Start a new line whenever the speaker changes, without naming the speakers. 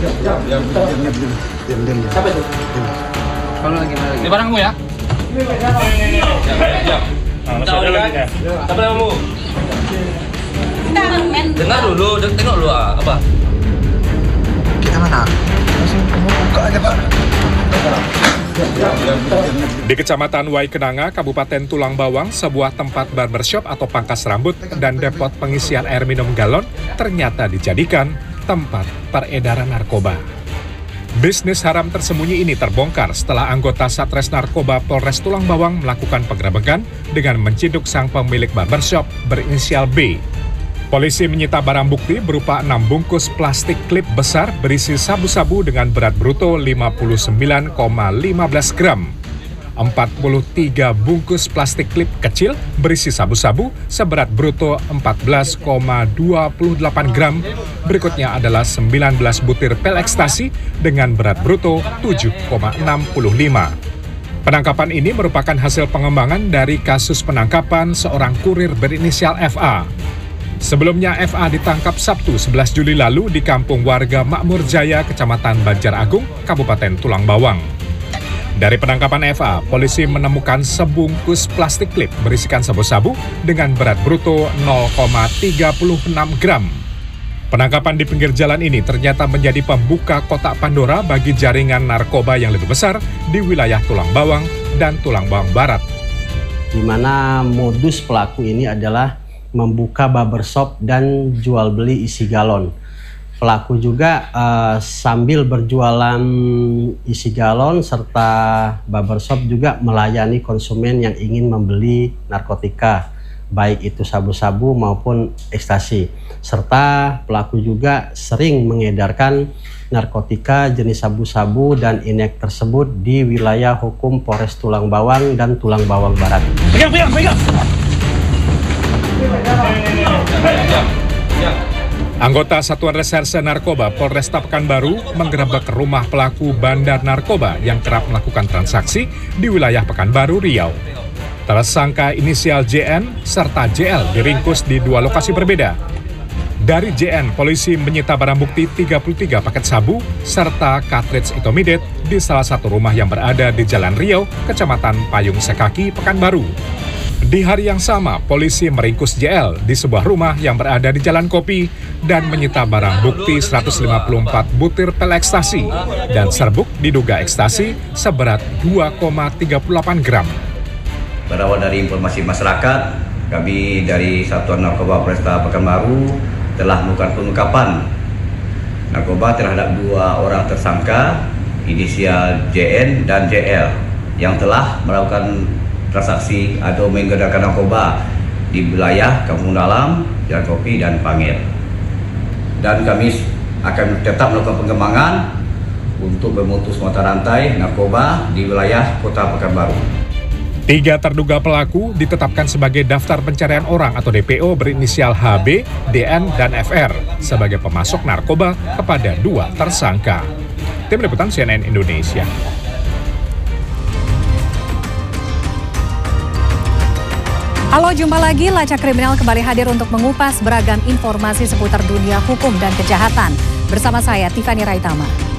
Diam.
Siapa itu?
Kalau lagi.
Ini barangmu ya? Diam. Siapa namamu? Dengar dulu, tengok dulu apa?
Kita mana? Langsung buka aja, Pak.
Di Kecamatan Waikenanga, Kabupaten Tulang Bawang, sebuah tempat barbershop atau pangkas rambut dan depot pengisian air minum galon ternyata dijadikan tempat peredaran narkoba. Bisnis haram tersembunyi ini terbongkar setelah anggota Satres Narkoba Polres Tulang Bawang melakukan penggerebekan dengan menciduk sang pemilik barbershop berinisial B. Polisi menyita barang bukti berupa 6 bungkus plastik klip besar berisi sabu-sabu dengan berat bruto 59,15 gram. 43 bungkus plastik klip kecil berisi sabu-sabu seberat bruto 14,28 gram. Berikutnya adalah 19 butir pil ekstasi dengan berat bruto 7,65. Penangkapan ini merupakan hasil pengembangan dari kasus penangkapan seorang kurir berinisial FA. Sebelumnya FA ditangkap Sabtu 11 Juli lalu di kampung warga Makmur Jaya, Kecamatan Banjar Agung, Kabupaten Tulang Bawang. Dari penangkapan FA, polisi menemukan sebungkus plastik klip berisikan sabu-sabu dengan berat bruto 0,36 gram. Penangkapan di pinggir jalan ini ternyata menjadi pembuka kotak Pandora bagi jaringan narkoba yang lebih besar di wilayah Tulang Bawang dan Tulang Bawang Barat.
Di mana modus pelaku ini adalah membuka barbershop dan jual beli isi galon. Pelaku juga sambil berjualan isi galon serta barbershop juga melayani konsumen yang ingin membeli narkotika, baik itu sabu-sabu maupun ekstasi. Serta pelaku juga sering mengedarkan narkotika jenis sabu-sabu dan inek tersebut di wilayah hukum Polres Tulang Bawang dan Tulang Bawang Barat.
Pegang!
Anggota Satuan Reserse Narkoba Polresta Pekanbaru menggerebek rumah pelaku bandar narkoba yang kerap melakukan transaksi di wilayah Pekanbaru, Riau. Tersangka inisial JN serta JL diringkus di 2 lokasi berbeda. Dari JN, polisi menyita barang bukti 33 paket sabu serta cartridge Itomidate di salah satu rumah yang berada di Jalan Riau, Kecamatan Payung Sekaki, Pekanbaru. Di hari yang sama, polisi meringkus JL di sebuah rumah yang berada di Jalan Kopi dan menyita barang bukti 154 butir pil ekstasi dan serbuk diduga ekstasi seberat 2,38 gram.
Berawal dari informasi masyarakat, kami dari Satuan Narkoba Polresta Pekanbaru telah melakukan pengungkapan narkoba terhadap 2 orang tersangka inisial JN dan JL yang telah melakukan transaksi atau mengedarkan narkoba di wilayah Kampung Dalam, Jalan Kopi, dan Pangil. Dan kami akan tetap melakukan pengembangan untuk memutus mata rantai narkoba di wilayah Kota Pekanbaru.
3 terduga pelaku ditetapkan sebagai daftar pencarian orang atau DPO berinisial HB, DN, dan FR sebagai pemasok narkoba kepada 2 tersangka. Tim Liputan CNN Indonesia.
Halo, jumpa lagi. Lacak Kriminal kembali hadir untuk mengupas beragam informasi seputar dunia hukum dan kejahatan. Bersama saya, Tiffany Raitama.